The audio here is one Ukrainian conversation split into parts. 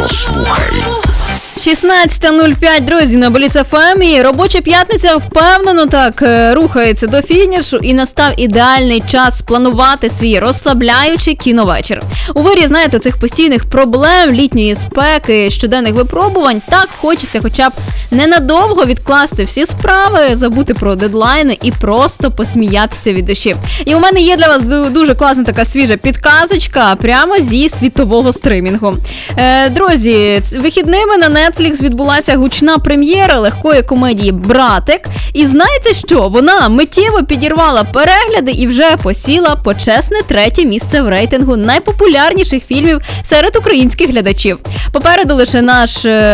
що слухай. 16:05, друзі, на Бліц ФМ. І робоча п'ятниця впевнено так рухається до фінішу, і настав ідеальний час спланувати свій розслабляючий кіновечір. У вирі, знаєте, цих постійних проблем, літньої спеки, щоденних випробувань, так хочеться хоча б ненадовго відкласти всі справи, забути про дедлайни і просто посміятися від душі. І у мене є для вас дуже класна така свіжа підказочка прямо зі світового стримінгу. Друзі, вихідними на Netflix відбулася гучна прем'єра легкої комедії «Братик». І знаєте що? Вона миттєво підірвала перегляди і вже посіла почесне 3-є місце в рейтингу найпопулярніших фільмів серед українських глядачів. Попереду лише наш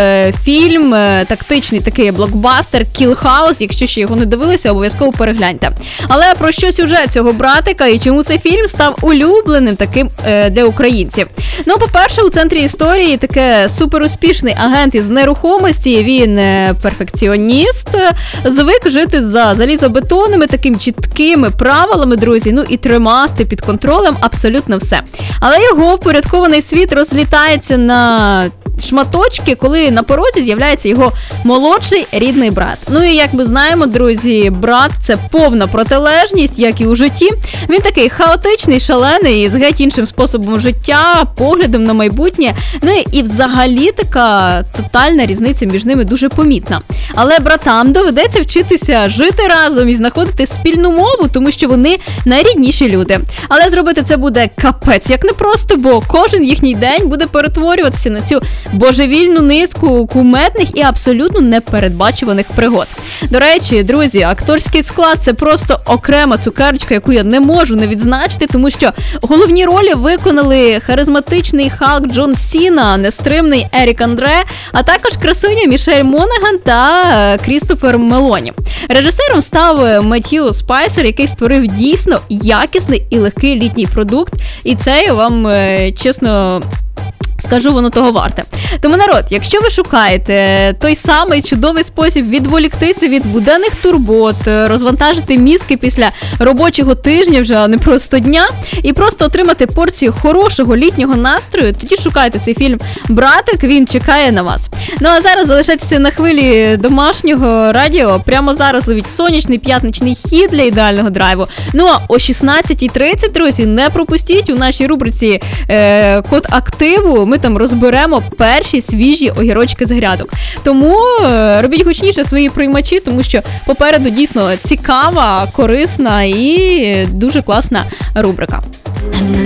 фільм, тактичний такий блокбастер «Kill House». Якщо ще його не дивилися, обов'язково перегляньте. Але про що сюжет цього «Братика» і чому цей фільм став улюбленим таким для українців? Ну, по-перше, у центрі історії таке суперуспішний агент із нерухомості, він перфекціоніст, звик жити за залізобетонними, такими чіткими правилами, друзі, ну і тримати під контролем абсолютно все. Але його впорядкований світ розлітається на шматочки, коли на порозі з'являється його молодший рідний брат. Ну і як ми знаємо, друзі, брат – це повна протилежність, як і у житті. Він такий хаотичний, шалений, з геть іншим способом життя, поглядом на майбутнє. Ну і взагалі така тотальна різниця між ними дуже помітна. Але братам доведеться вчитися жити разом і знаходити спільну мову, тому що вони найрідніші люди. Але зробити це буде капець як непросто, бо кожен їхній день буде перетворюватися на цю божевільну низку кумедних і абсолютно непередбачуваних пригод. До речі, друзі, акторський склад – це просто окрема цукерочка, яку я не можу не відзначити, тому що головні ролі виконали харизматичний Халк Джон Сіна, нестримний Ерік Андре, а також красуня Мішель Монаган та Крістофер Мелоні. Режисером став Меттью Спайсер, який створив дійсно якісний і легкий літній продукт, і це я вам, чесно скажу, воно того варте. Тому, народ, якщо ви шукаєте той самий чудовий спосіб відволіктися від буденних турбот, розвантажити мізки після робочого тижня вже, а не просто дня, і просто отримати порцію хорошого літнього настрою, тоді шукайте цей фільм «Братик», він чекає на вас. Ну а зараз залишайтеся на хвилі домашнього радіо. Прямо зараз ловіть сонячний п'ятничний хід для ідеального драйву. Ну а о 16:30, друзі, не пропустіть у нашій рубриці «Код активу». Ми там розберемо перші свіжі огірочки з грядок. Тому робіть гучніше свої приймачі, тому що попереду дійсно цікава, корисна і дуже класна рубрика.